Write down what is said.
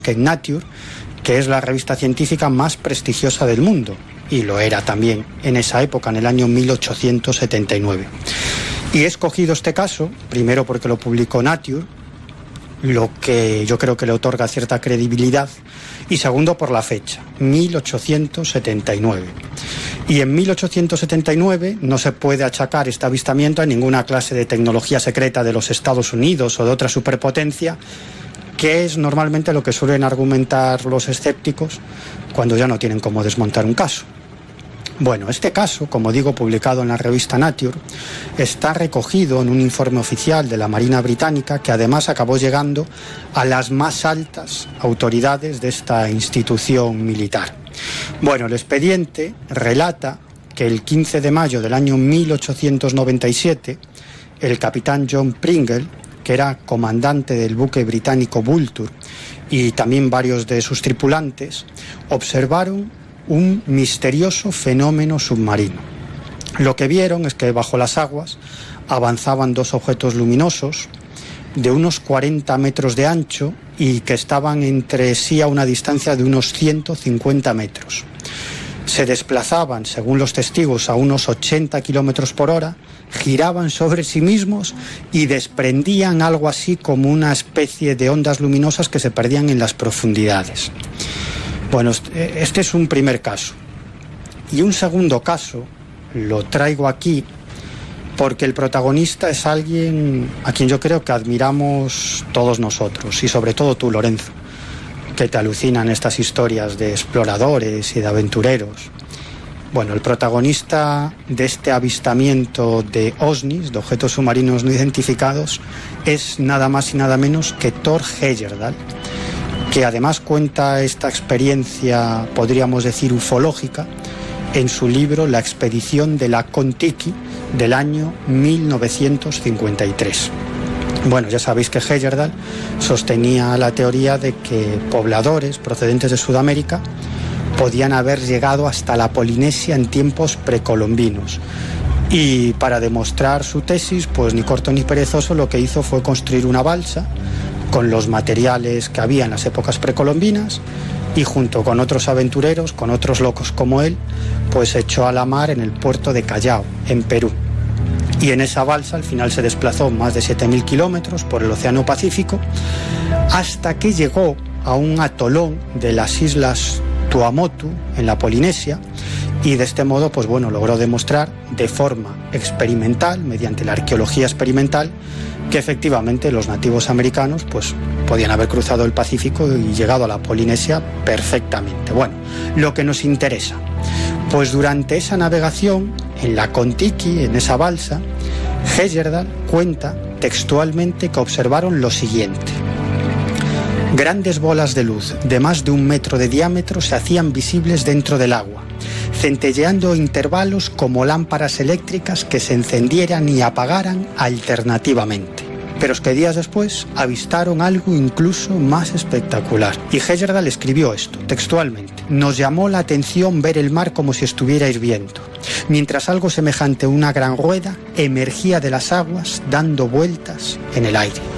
que en Nature, que es la revista científica más prestigiosa del mundo, y lo era también en esa época, en el año 1879. Y he escogido este caso, primero porque lo publicó Nature, lo que yo creo que le otorga cierta credibilidad, y segundo por la fecha, 1879. Y en 1879 no se puede achacar este avistamiento a ninguna clase de tecnología secreta de los Estados Unidos o de otra superpotencia, que es normalmente lo que suelen argumentar los escépticos cuando ya no tienen cómo desmontar un caso. Bueno, este caso, como digo, publicado en la revista Nature, está recogido en un informe oficial de la Marina Británica que además acabó llegando a las más altas autoridades de esta institución militar. Bueno, el expediente relata que el 15 de mayo del año 1897, el capitán John Pringle, que era comandante del buque británico Vulture, y también varios de sus tripulantes, observaron un misterioso fenómeno submarino. Lo que vieron es que bajo las aguas avanzaban dos objetos luminosos de unos 40 metros de ancho y que estaban entre sí a una distancia de unos 150 metros. Se desplazaban, según los testigos, a unos 80 kilómetros por hora, giraban sobre sí mismos y desprendían algo así como una especie de ondas luminosas que se perdían en las profundidades. Bueno, este es un primer caso. Y un segundo caso lo traigo aquí porque el protagonista es alguien a quien yo creo que admiramos todos nosotros, y sobre todo tú, Lorenzo, que te alucinan estas historias de exploradores y de aventureros. Bueno, el protagonista de este avistamiento de OSNIs, de objetos submarinos no identificados, es nada más y nada menos que Thor Heyerdahl, que además cuenta esta experiencia, podríamos decir, ufológica, en su libro La expedición de la Kon-Tiki del año 1953. Bueno, ya sabéis que Heyerdahl sostenía la teoría de que pobladores procedentes de Sudamérica podían haber llegado hasta la Polinesia en tiempos precolombinos. Y para demostrar su tesis, pues ni corto ni perezoso, lo que hizo fue construir una balsa con los materiales que había en las épocas precolombinas, y junto con otros aventureros, con otros locos como él, pues echó a la mar en el puerto de Callao, en Perú. Y en esa balsa al final se desplazó más de 7.000 kilómetros por el Océano Pacífico hasta que llegó a un atolón de las islas Tuamotu, en la Polinesia, y de este modo, pues bueno, logró demostrar de forma experimental, mediante la arqueología experimental, que efectivamente los nativos americanos pues podían haber cruzado el Pacífico y llegado a la Polinesia perfectamente. Bueno, lo que nos interesa, pues durante esa navegación en la Kon-Tiki, en esa balsa, Heyerdahl cuenta textualmente que observaron lo siguiente: grandes bolas de luz de más de 1 metro de diámetro se hacían visibles dentro del agua, centelleando intervalos como lámparas eléctricas que se encendieran y apagaran alternativamente. Pero es que días después avistaron algo incluso más espectacular. Y Heyerdahl escribió esto, textualmente: nos llamó la atención ver el mar como si estuviera hirviendo, mientras algo semejante a una gran rueda emergía de las aguas dando vueltas en el aire.